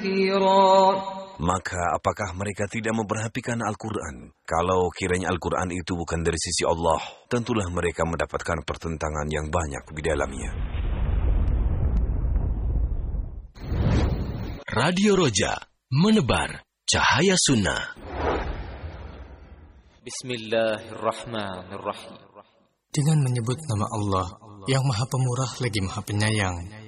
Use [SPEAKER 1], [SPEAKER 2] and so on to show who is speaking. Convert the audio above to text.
[SPEAKER 1] كثيرا.
[SPEAKER 2] Maka apakah mereka tidak memperhatikan Al-Quran? Kalau kiranya Al-Quran itu bukan dari sisi Allah, tentulah mereka mendapatkan pertentangan yang banyak di dalamnya.
[SPEAKER 3] Radio Roja, menebar cahaya sunnah.
[SPEAKER 4] Bismillahirrahmanirrahim. Dengan menyebut nama Allah yang Maha Pemurah lagi Maha Penyayang.